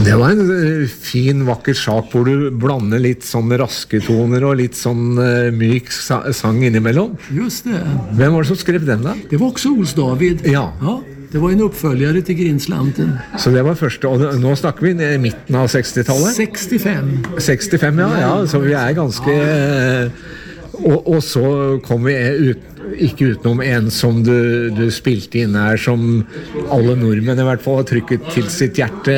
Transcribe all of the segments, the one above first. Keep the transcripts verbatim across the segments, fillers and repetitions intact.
Det var en uh, fin, vacker sak hvor du blander litt sånne raske toner og litt sånn uh, myk sa- sang innimellom. Just det. Hvem var det som skrev den da? Det var också Ols David. Ja. Ja, det var en uppföljare till Grindslanten. Så det var første, og nå snakker vi i midten av sekstitallet? sextiofem. sekstifem, ja, ja, så vi er ganske... Uh, og, og så kom vi ut, ikke utenom en som du, du spilte inn her, som alle nordmenn i hvert fall har trykket til sitt hjerte,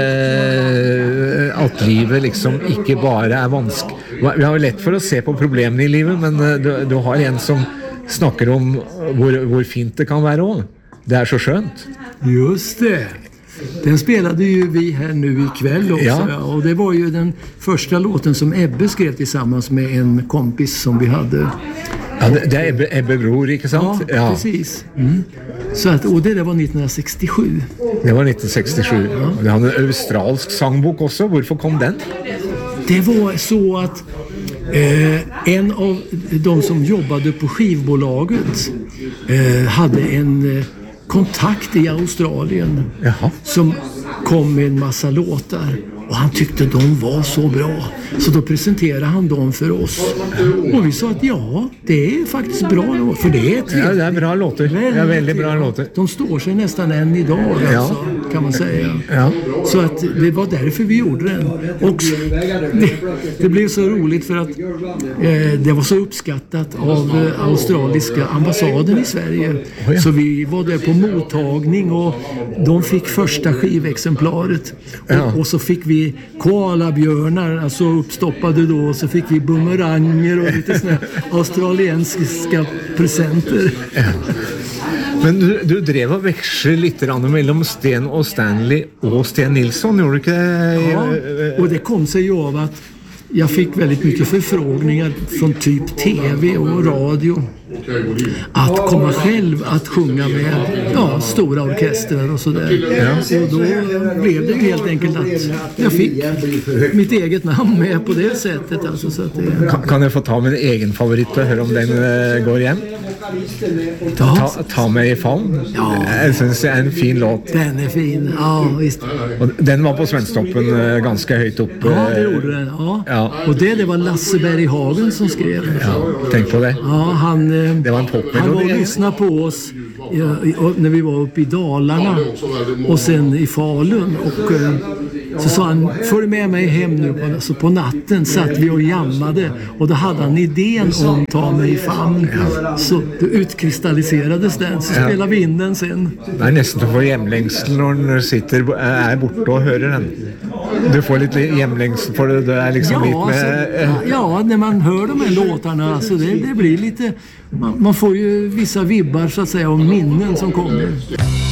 at livet liksom ikke bare er vanskelig. Vi har jo lett for å se på problemene i livet, men du, du har en som snakker om hvor, hvor fint det kan være også. Det er så skjønt. Just det. Den spelade ju vi här nu ikväll också. Ja. Ja. Och det var ju den första låten som Ebbe skrev tillsammans med en kompis som vi hade. Ja, det, det är Ebbe, Ebbe Bror, ikke sant? Ja, ja. Precis. Mm. Så att, och det där var nittonhundrasextiosju. Det var nittonhundrasextiosju. Ja. Det hade en australsk sangbok också. Varför kom den? Det var så att eh, en av de som jobbade på skivbolaget eh, hade en... Eh, kontakt i Australien. Jaha. Som kom med en massa låtar och han tyckte de var så bra så då presenterade han dem för oss och vi sa att ja, det är faktiskt bra låtar för det är trevligt. Ja, det är bra låtar. Väldigt, ja, väldigt bra låtar. De står sig nästan än idag alltså, ja. Kan man säga. Ja. Så att det var därför vi gjorde den och det, det blev så roligt för att eh, det var så uppskattat av eh, australiska ambassaden i Sverige. Oh, ja. Så vi var där på mottagning och de fick första skivexemplaret ja. och, och så fick vi koalabjörnar alltså uppstoppade då och så fick vi bumeranger och lite såna australiensiska presenter. Ja. Men du, du drev och växlade lite grann mellan Sten och Stanley och Sten Nilsson, gjorde du inte det? Ja, och det kom sig ju av att jag fick väldigt mycket förfrågningar från typ tv och radio att komma själv att sjunga med ja, stora orkestrar och sådär. Ja. Och då blev det ju helt enkelt att jag fick mitt eget namn med på det sättet. Alltså, så att det... kan, kan jag få ta min egen favorit och höra om den uh, går igen? Ta, ta mig i famn. Ja. Jag syns det är en fin låt. Den är fin, ja visst. Och den var på Svensktoppen uh, ganska högt upp. Uh, ja, det gjorde den. Ja. Ja. Och det, det var Lasse Berghagen som skrev. Ja, tänk på det. Ja, han, det var en popmelodi. Han var och lyssnade på oss ja, när vi var uppe i Dalarna och sen i Falun och så sa han, följ med mig hem nu på, så på natten satt vi och jammade och då hade han idén om ta mig i famn ja. Så då utkristalliserades den så ja. Spelade vi in den sen. Det är nästan att få jämlängsel när du sitter är borta och hör den. Du får lite jämlängsel för det, det är liksom ja, lite med, så, ja, när man hör de här låtarna alltså det, det blir lite man, man får ju vissa vibbar så att säga om minnen som kommer.